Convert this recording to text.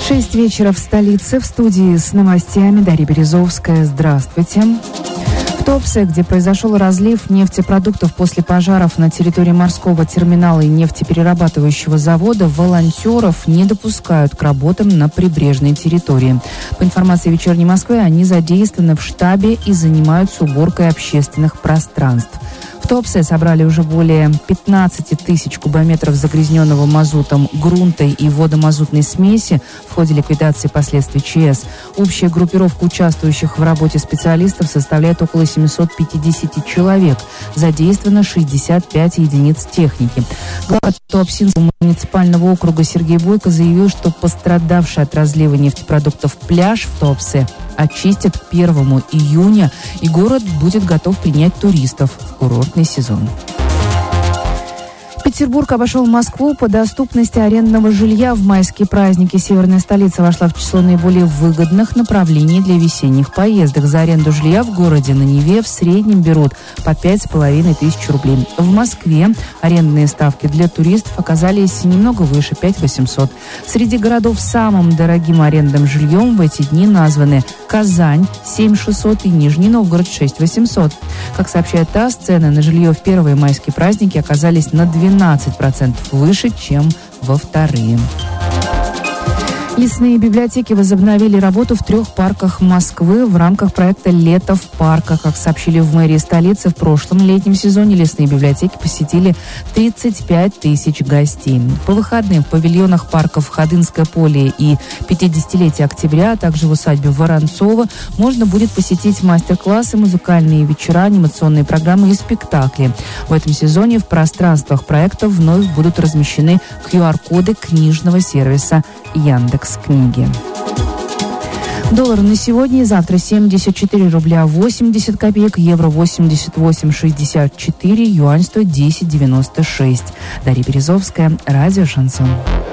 6 вечера в столице. В студии с новостями Дарья Березовская. Здравствуйте. В Туапсе, где произошел разлив нефтепродуктов после пожаров на территории морского терминала и нефтеперерабатывающего завода, волонтеров не допускают к работам на прибрежной территории. По информации «Вечерней Москвы», они задействованы в штабе и занимаются уборкой общественных пространств. В Туапсе собрали уже более 15 тысяч кубометров загрязненного мазутом грунта и водомазутной смеси в ходе ликвидации последствий ЧС. Общая группировка участвующих в работе специалистов составляет около 750 человек. Задействовано 65 единиц техники. Глава Туапсинского муниципального округа Сергей Бойко заявил, что пострадавший от разлива нефтепродуктов пляж в Туапсе очистят к 1 июня, и город будет готов принять туристов в курортный сезон. Петербург обошел Москву по доступности арендного жилья. В майские праздники северная столица вошла в число наиболее выгодных направлений для весенних поездок. За аренду жилья в городе на Неве в среднем берут по 5500 рублей. В Москве арендные ставки для туристов оказались немного выше – 5800. Среди городов с самым дорогим арендным жильем в эти дни названы Казань – 7600 и Нижний Новгород – 6800. Как сообщает ТАСС, цены на жилье в первые майские праздники оказались на 12% выше, чем во вторые. Лесные библиотеки возобновили работу в 3 парках Москвы в рамках проекта «Лето в парках». Как сообщили в мэрии столицы, в прошлом летнем сезоне лесные библиотеки посетили 35 тысяч гостей. По выходным в павильонах парков Ходынское поле и 50-летие октября, а также в усадьбе Воронцова можно будет посетить мастер-классы, музыкальные вечера, анимационные программы и спектакли. В этом сезоне в пространствах проекта вновь будут размещены QR-коды книжного сервиса Яндекс.Книги. Доллар на сегодня и завтра 74 рубля 80 копеек, евро 88,64, юань стоит 10,96. Дарья Березовская, радио «Шансон».